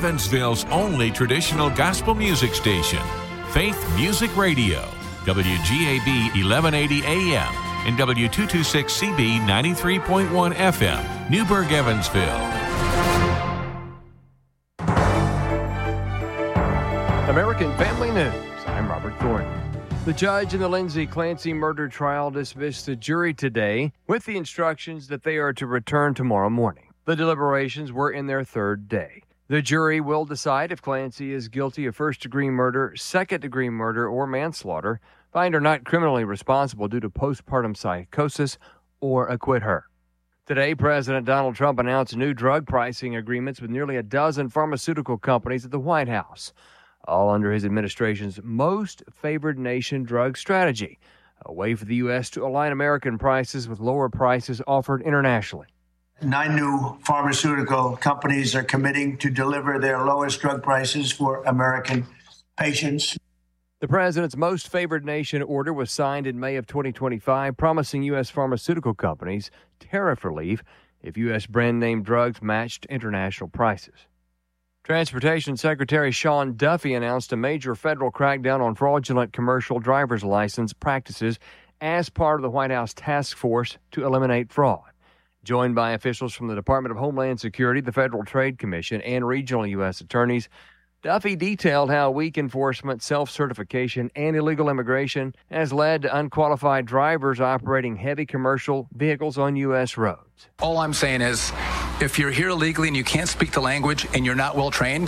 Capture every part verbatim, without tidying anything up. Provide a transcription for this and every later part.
Evansville's only traditional gospel music station, Faith Music Radio, W G A B eleven eighty A M and W two twenty-six C B ninety-three point one F M, Newburgh, Evansville. American Family News. I'm Robert Thornton. The judge in the Lindsay Clancy murder trial dismissed the jury today with the instructions that they are to return tomorrow morning. The deliberations were in their third day. The jury will decide if Clancy is guilty of first-degree murder, second-degree murder, or manslaughter, find her not criminally responsible due to postpartum psychosis, or acquit her. Today, President Donald Trump announced new drug pricing agreements with nearly a dozen pharmaceutical companies at the White House, all under his administration's most favored nation drug strategy, a way for the U S to align American prices with lower prices offered internationally. Nine new pharmaceutical companies are committing to deliver their lowest drug prices for American patients. The president's most favored nation order was signed in May of twenty twenty-five, promising U S pharmaceutical companies tariff relief if U S brand name drugs matched international prices. Transportation Secretary Sean Duffy announced a major federal crackdown on fraudulent commercial driver's license practices as part of the White House task force to eliminate fraud. Joined by officials from the Department of Homeland Security, the Federal Trade Commission, and regional U S attorneys, Duffy detailed how weak enforcement, self-certification, and illegal immigration has led to unqualified drivers operating heavy commercial vehicles on U S roads. All I'm saying is, if you're here illegally and you can't speak the language and you're not well trained,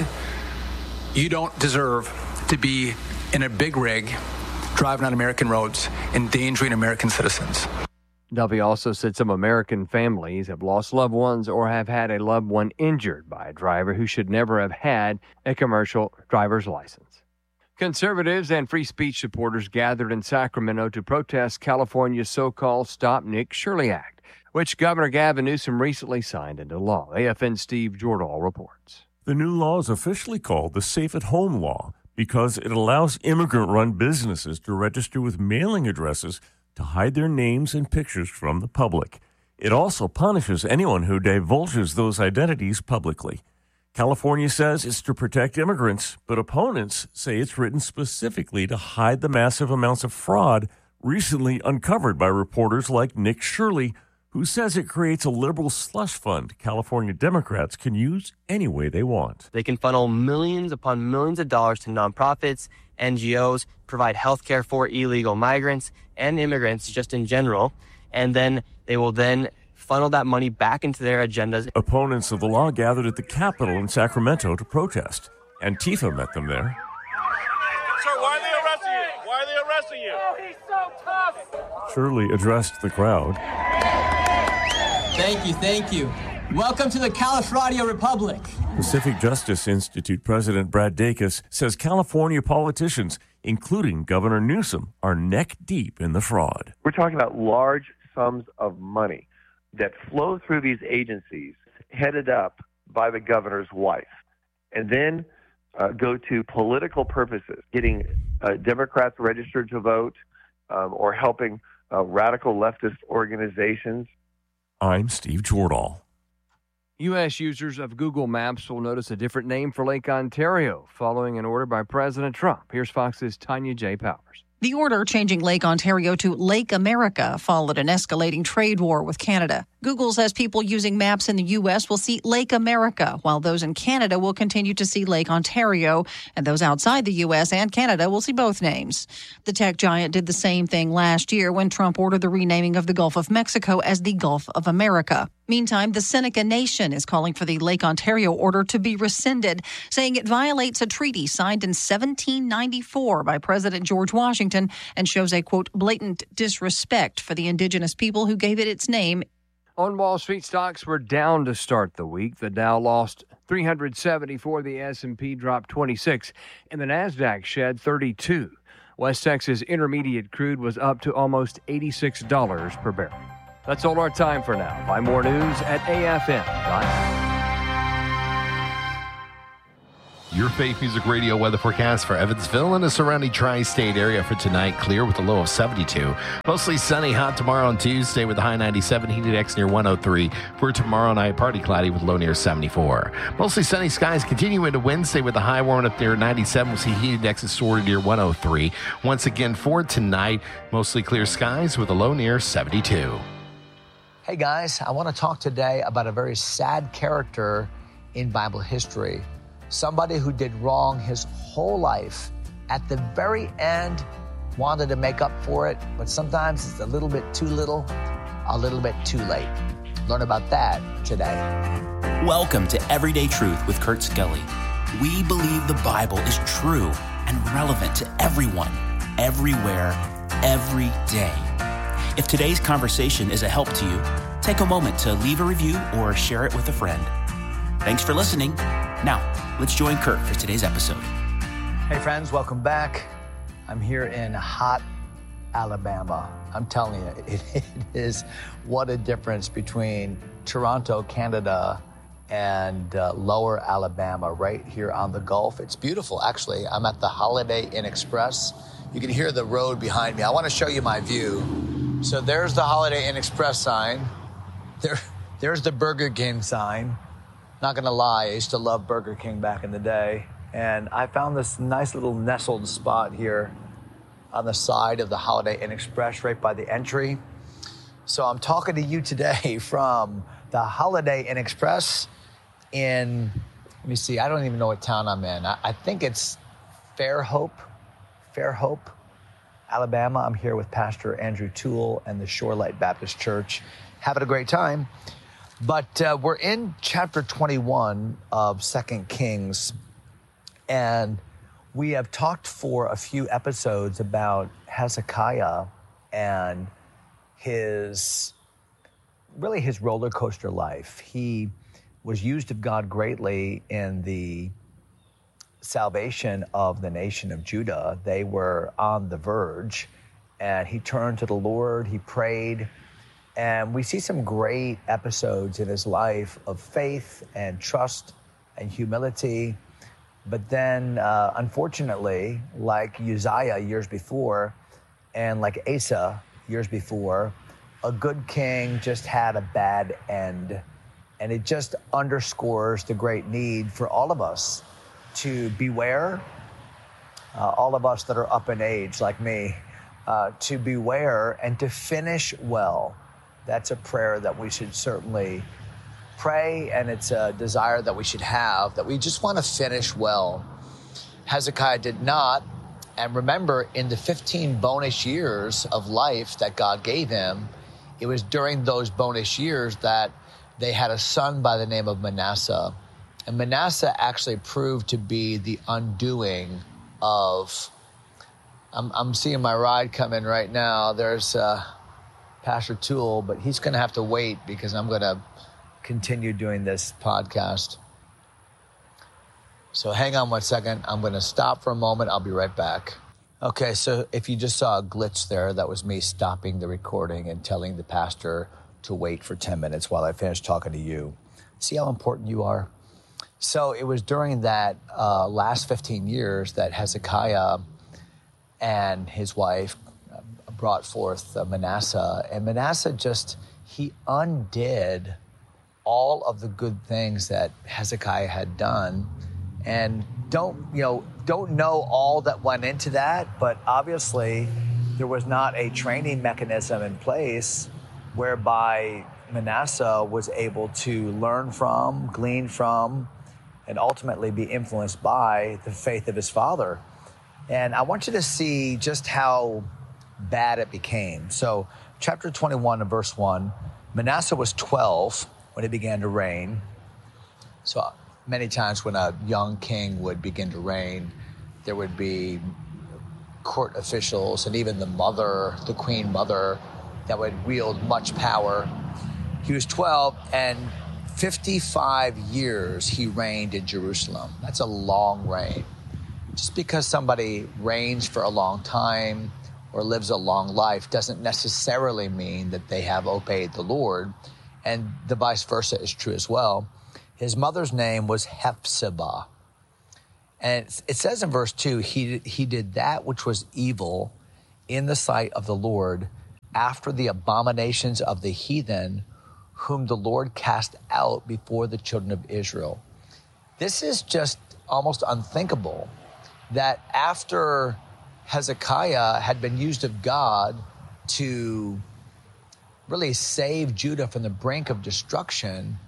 you don't deserve to be in a big rig driving on American roads, endangering American citizens. Duffy also said some American families have lost loved ones or have had a loved one injured by a driver who should never have had a commercial driver's license. Conservatives and free speech supporters gathered in Sacramento to protest California's so-called Stop Nick Shirley Act, which Governor Gavin Newsom recently signed into law. A F N's Steve Jordahl reports. The new law is officially called the Safe at Home Law because it allows immigrant-run businesses to register with mailing addresses to hide their names and pictures from the public. It also punishes anyone who divulges those identities publicly. California says it's to protect immigrants, but opponents say it's written specifically to hide the massive amounts of fraud recently uncovered by reporters like Nick Shirley, who says it creates a liberal slush fund California Democrats can use any way they want. They can funnel millions upon millions of dollars to nonprofits, N G Os, provide health care for illegal migrants and immigrants just in general, and then they will then funnel that money back into their agendas. Opponents of the law gathered at the Capitol in Sacramento to protest. Antifa met them there. Sir, why are they arresting you? Why are they arresting you? Oh, he's so tough. Shirley addressed the crowd. Thank you, thank you. Welcome to the California Republic. Pacific Justice Institute President Brad Dacus says California politicians, including Governor Newsom, are neck deep in the fraud. We're talking about large sums of money that flow through these agencies, headed up by the governor's wife, and then uh, go to political purposes, getting uh, Democrats registered to vote um, or helping uh, radical leftist organizations. I'm Steve Jordahl. U S users of Google Maps will notice a different name for Lake Ontario following an order by President Trump. Here's Fox's Tanya J. Powers. The order changing Lake Ontario to Lake America followed an escalating trade war with Canada. Google says people using maps in the U S will see Lake America, while those in Canada will continue to see Lake Ontario, and those outside the U S and Canada will see both names. The tech giant did the same thing last year when Trump ordered the renaming of the Gulf of Mexico as the Gulf of America. Meantime, the Seneca Nation is calling for the Lake Ontario order to be rescinded, saying it violates a treaty signed in seventeen ninety-four by President George Washington and shows a, quote, blatant disrespect for the indigenous people who gave it its name. On Wall Street, stocks were down to start the week. The Dow lost three hundred seventy-four, the S and P dropped twenty-six, and the NASDAQ shed thirty-two. West Texas Intermediate crude was up to almost eighty-six dollars per barrel. That's all our time for now. Find more news at A F M dot com. Your Faith Music Radio weather forecast for Evansville and the surrounding tri-state area for tonight. Clear with a low of seventy-two. Mostly sunny, hot tomorrow on Tuesday with a high ninety-seven. Heat index near one oh three. For tomorrow night, partly cloudy with a low near seventy-four. Mostly sunny skies continue into Wednesday with a high warming up near ninety-seven. We'll see heat index is sorted near one oh three. Once again for tonight, mostly clear skies with a low near seventy-two. Hey guys, I want to talk today about a very sad character in Bible history. Somebody who did wrong his whole life. At the very end, wanted to make up for it, but sometimes it's a little bit too little, a little bit too late. Learn about that today. Welcome to Everyday Truth with Kurt Skelly. We believe the Bible is true and relevant to everyone, everywhere, every day. If today's conversation is a help to you, take a moment to leave a review or share it with a friend. Thanks for listening. Now, let's join Kurt for today's episode. Hey friends, welcome back. I'm here in hot Alabama. I'm telling you, it, it is what a difference between Toronto, Canada, and uh, lower Alabama, right here on the Gulf. It's beautiful, actually. I'm at the Holiday Inn Express. You can hear the road behind me. I want to show you my view. So there's the Holiday Inn Express sign. There, there's the Burger King sign. Not gonna lie, I used to love Burger King back in the day. And I found this nice little nestled spot here on the side of the Holiday Inn Express, right by the entry. So I'm talking to you today from the Holiday Inn Express in, let me see, I don't even know what town I'm in. I, I think it's Fairhope, Fairhope, Alabama. I'm here with Pastor Andrew Toole and the Shorelight Baptist Church. Having a great time. But uh, we're in chapter twenty-one of Second Kings, and we have talked for a few episodes about Hezekiah and his, really his roller coaster life. He was used of God greatly in the salvation of the nation of Judah. They were on the verge, and he turned to the Lord, he prayed, and we see some great episodes in his life of faith and trust and humility. But then, uh, unfortunately, like Uzziah years before, and like Asa years before, a good king just had a bad end. And it just underscores the great need for all of us to beware, uh, all of us that are up in age like me, uh, to beware and to finish well. That's a prayer that we should certainly pray, and it's a desire that we should have, that we just want to finish well. Hezekiah did not, and remember, in the fifteen bonus years of life that God gave him, it was during those bonus years that they had a son by the name of Manasseh. And Manasseh actually proved to be the undoing of, I'm, I'm seeing my ride come in right now. There's uh, Pastor Toole, but he's going to have to wait because I'm going to continue doing this podcast. So hang on one second. I'm going to stop for a moment. I'll be right back. Okay, so if you just saw a glitch there, that was me stopping the recording and telling the pastor to wait for ten minutes while I finish talking to you. See how important you are? So it was during that uh, last fifteen years that Hezekiah and his wife brought forth uh, Manasseh. And Manasseh just, he undid all of the good things that Hezekiah had done. And don't, you know, don't know all that went into that, but obviously there was not a training mechanism in place whereby Manasseh was able to learn from, glean from, and ultimately be influenced by the faith of his father. And I want you to see just how bad it became. So chapter twenty-one and verse one, Manasseh was twelve when he began to reign. So many times when a young king would begin to reign, there would be court officials and even the mother, the queen mother, that would wield much power. He was twelve, and fifty-five years he reigned in Jerusalem. That's a long reign. Just because somebody reigns for a long time or lives a long life doesn't necessarily mean that they have obeyed the Lord. And the vice versa is true as well. His mother's name was Hephzibah. And it, it says in verse two, he, he did that which was evil in the sight of the Lord after the abominations of the heathen whom the Lord cast out before the children of Israel. This is just almost unthinkable that after Hezekiah had been used of God to really save Judah from the brink of destruction,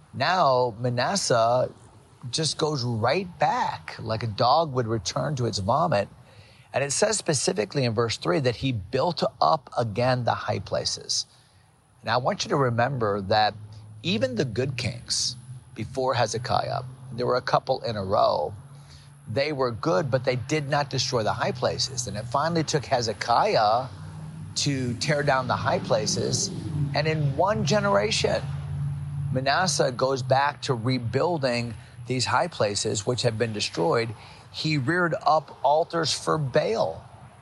now Manasseh just goes right back like a dog would return to its vomit. And it says specifically in verse three that he built up again the high places. Now, I want you to remember that even the good kings before Hezekiah, there were a couple in a row, they were good, but they did not destroy the high places. And it finally took Hezekiah to tear down the high places. And in one generation, Manasseh goes back to rebuilding these high places which had been destroyed. He reared up altars for Baal,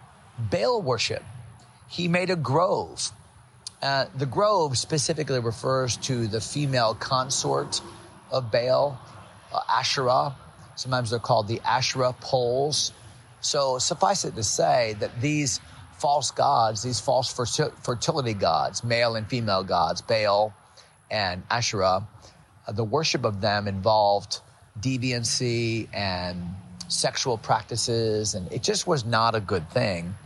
Baal worship. He made a grove. Uh, the grove specifically refers to the female consort of Baal, uh, Asherah. Sometimes they're called the Asherah poles. So suffice it to say that these false gods, these false fertility gods, male and female gods, Baal and Asherah, uh, the worship of them involved deviancy and sexual practices, and it just was not a good thing,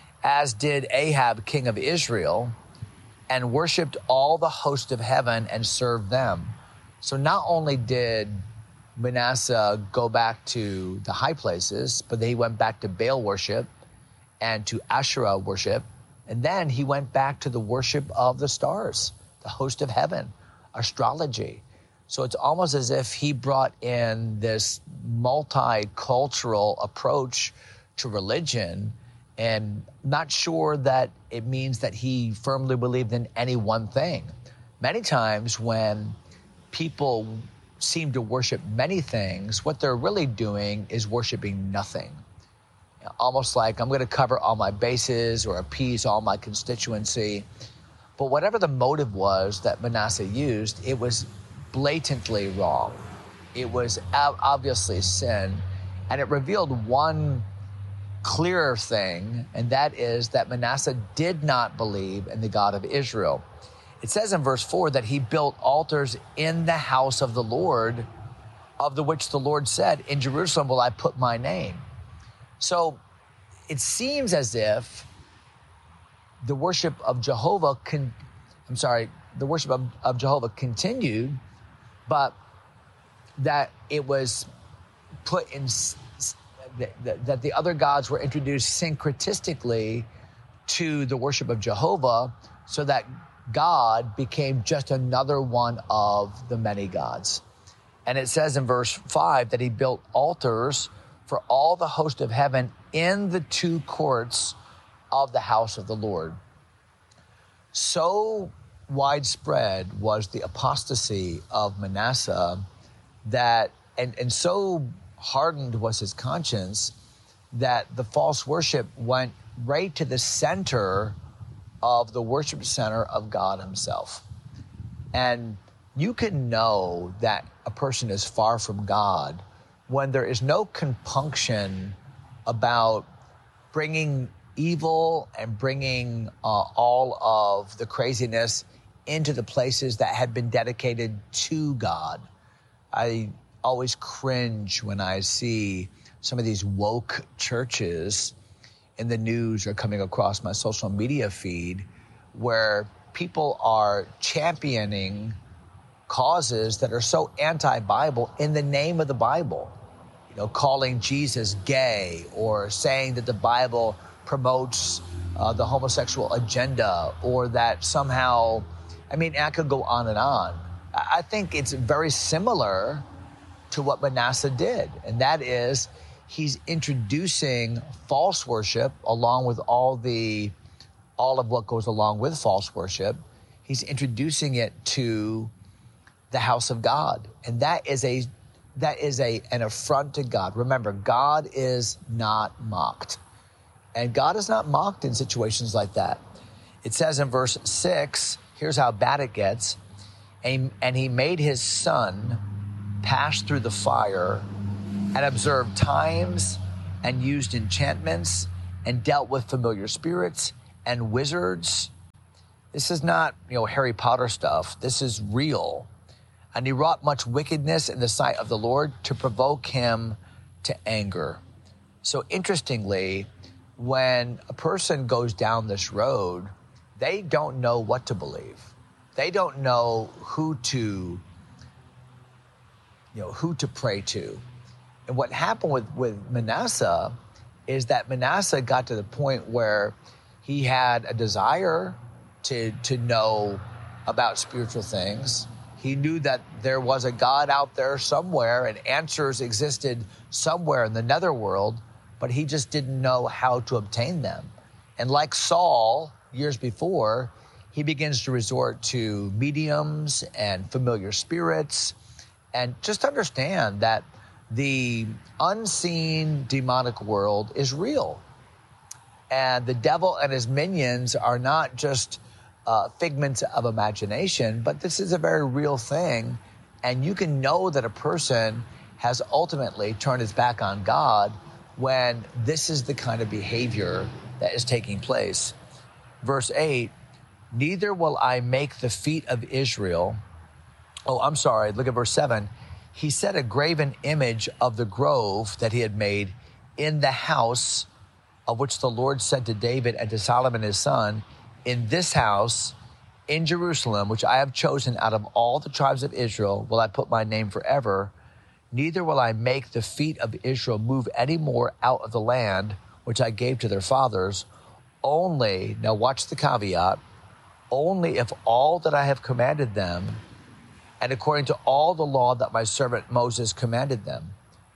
as did Ahab, king of Israel, and worshipped all the host of heaven and served them. So not only did Manasseh go back to the high places, but he went back to Baal worship and to Asherah worship, and then he went back to the worship of the stars, the host of heaven, astrology. So it's almost as if he brought in this multicultural approach to religion, and not sure that it means that he firmly believed in any one thing. Many times when people seem to worship many things, what they're really doing is worshiping nothing. Almost like, I'm going to cover all my bases or appease all my constituency. But whatever the motive was that Manasseh used, it was blatantly wrong. It was obviously sin. And it revealed one clearer thing, and that is that Manasseh did not believe in the God of Israel. It says in verse four that he built altars in the house of the Lord, of the which the Lord said, in Jerusalem will I put my name. So it seems as if the worship of Jehovah, con- I'm sorry, the worship of, of Jehovah continued, but that it was put in, that, that the other gods were introduced syncretistically to the worship of Jehovah, so that God became just another one of the many gods. And it says in verse five that he built altars for all the host of heaven in the two courts of the house of the Lord. So widespread was the apostasy of Manasseh that, and, and so hardened was his conscience, that the false worship went right to the center of the worship center of God himself. And you can know that a person is far from God when there is no compunction about bringing evil and bringing uh, all of the craziness into the places that had been dedicated to God. I always cringe when I see some of these woke churches in the news or coming across my social media feed where people are championing causes that are so anti-Bible in the name of the Bible. You know, calling Jesus gay or saying that the Bible promotes uh, the homosexual agenda, or that somehow, I mean, I could go on and on. I think it's very similar to what Manasseh did, and that is he's introducing false worship along with all the, all of what goes along with false worship. He's introducing it to the house of God, and that is a that is a an affront to God. Remember, God is not mocked, and God is not mocked in situations like that. It says in verse six, here's how bad it gets, and, and he made his son pass through the fire and observed times and used enchantments and dealt with familiar spirits and wizards. This is not, you know, Harry Potter stuff. This is real. And he wrought much wickedness in the sight of the Lord to provoke him to anger. So interestingly, when a person goes down this road, they don't know what to believe. They don't know who to, you know, who to pray to. And what happened with, with Manasseh is that Manasseh got to the point where he had a desire to, to know about spiritual things. He knew that there was a God out there somewhere and answers existed somewhere in the netherworld, but he just didn't know how to obtain them. And like Saul years before, he begins to resort to mediums and familiar spirits. And just understand that the unseen demonic world is real. And the devil and his minions are not just uh, figments of imagination, but this is a very real thing. And you can know that a person has ultimately turned his back on God when this is the kind of behavior that is taking place. Verse eight, neither will I make the feet of Israel. Oh, I'm sorry. Look at verse seven. He set a graven image of the grove that he had made in the house of which the Lord said to David and to Solomon his son, in this house in Jerusalem, which I have chosen out of all the tribes of Israel, will I put my name forever. Neither will I make the feet of Israel move any more out of the land which I gave to their fathers, only, now watch the caveat, only if all that I have commanded them, and according to all the law that my servant Moses commanded them.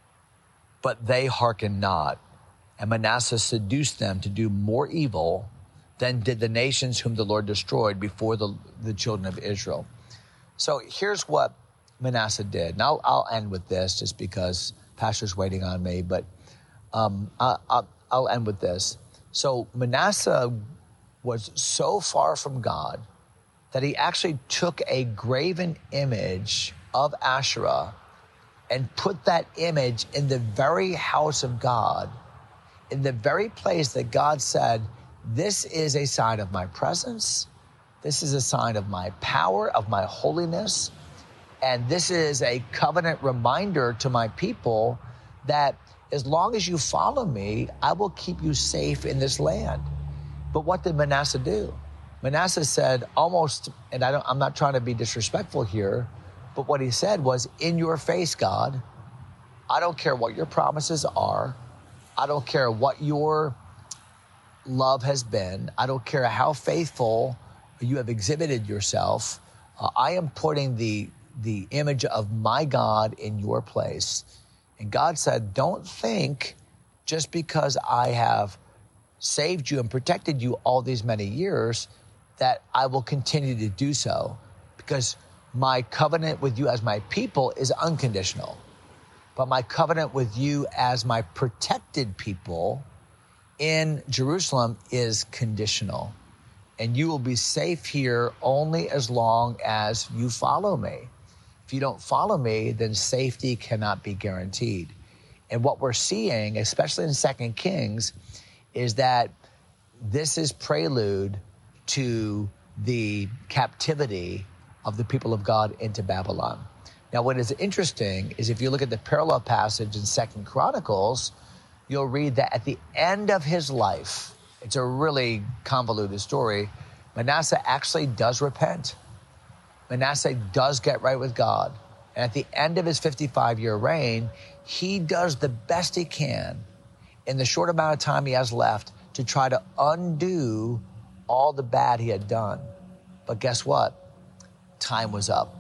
But they hearkened not, and Manasseh seduced them to do more evil than did the nations whom the Lord destroyed before the, the children of Israel. So here's what Manasseh did. Now I'll, I'll end with this just because Pastor's waiting on me, but um, I, I, I'll end with this. So Manasseh was so far from God that he actually took a graven image of Asherah and put that image in the very house of God, in the very place that God said, this is a sign of my presence, this is a sign of my power, of my holiness, and this is a covenant reminder to my people that as long as you follow me, I will keep you safe in this land. But what did Manasseh do? Manasseh said almost, and I don't, I'm not trying to be disrespectful here, but what he said was, in your face, God, I don't care what your promises are. I don't care what your love has been. I don't care how faithful you have exhibited yourself. Uh, I am putting the, the image of my God in your place. And God said, don't think just because I have saved you and protected you all these many years that I will continue to do so, because my covenant with you as my people is unconditional. But my covenant with you as my protected people in Jerusalem is conditional. And you will be safe here only as long as you follow me. If you don't follow me, then safety cannot be guaranteed. And what we're seeing, especially in Second Kings, is that this is prelude to the captivity of the people of God into Babylon. Now, what is interesting is if you look at the parallel passage in Second Chronicles, you'll read that at the end of his life, it's a really convoluted story, Manasseh actually does repent. Manasseh does get right with God. And at the end of his fifty-five-year reign, he does the best he can in the short amount of time he has left to try to undo all the bad he had done. But guess what? Time was up.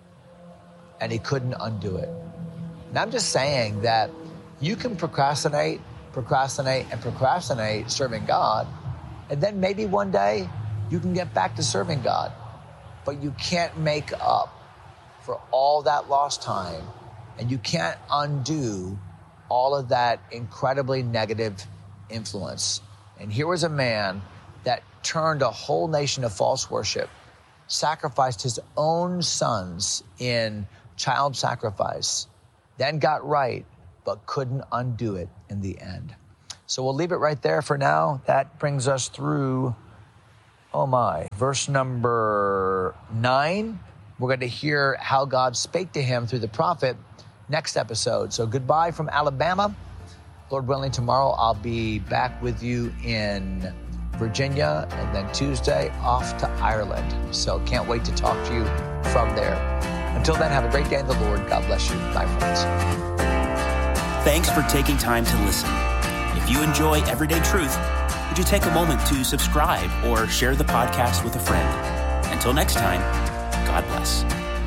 And he couldn't undo it. And I'm just saying that you can procrastinate, procrastinate, and procrastinate serving God, and then maybe one day you can get back to serving God. But you can't make up for all that lost time, and you can't undo all of that incredibly negative influence. And here was a man that turned a whole nation to false worship, sacrificed his own sons in child sacrifice, then got right, but couldn't undo it in the end. So we'll leave it right there for now. That brings us through, oh my, verse number nine. We're going to hear how God spake to him through the prophet next episode. So goodbye from Alabama. Lord willing, tomorrow I'll be back with you in Virginia, and then Tuesday off to Ireland. So can't wait to talk to you from there. Until then, have a great day in the Lord. God bless you. Bye, friends. Thanks for taking time to listen. If you enjoy Everyday Truth, would you take a moment to subscribe or share the podcast with a friend? Until next time, God bless.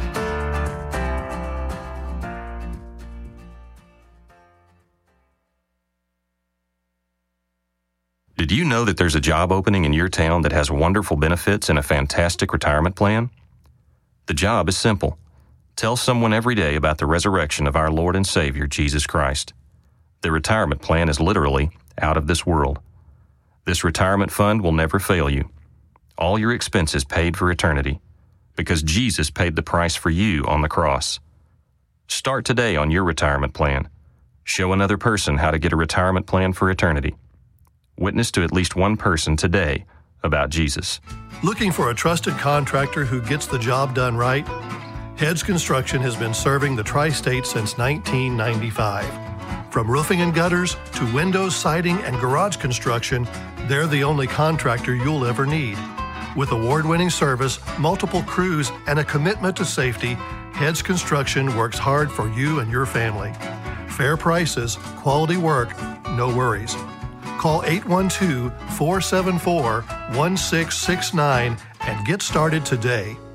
Did you know that there's a job opening in your town that has wonderful benefits and a fantastic retirement plan? The job is simple. Tell someone every day about the resurrection of our Lord and Savior, Jesus Christ. The retirement plan is literally out of this world. This retirement fund will never fail you. All your expenses paid for eternity, because Jesus paid the price for you on the cross. Start today on your retirement plan. Show another person how to get a retirement plan for eternity. Witness to at least one person today about Jesus. Looking for a trusted contractor who gets the job done right? Heads Construction has been serving the Tri-State since nineteen ninety-five. From roofing and gutters to windows, siding, and garage construction, they're the only contractor you'll ever need. With award-winning service, multiple crews, and a commitment to safety, Heads Construction works hard for you and your family. Fair prices, quality work, no worries. Call eight one two, four seven four, one six six nine and get started today.